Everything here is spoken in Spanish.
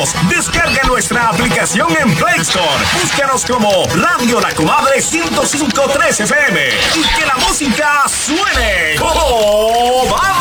escucharnos, descarga nuestra aplicación en Play Store. Búscanos como Radio La Comadre 105.3 FM y que la música suene. ¡Oh, vamos!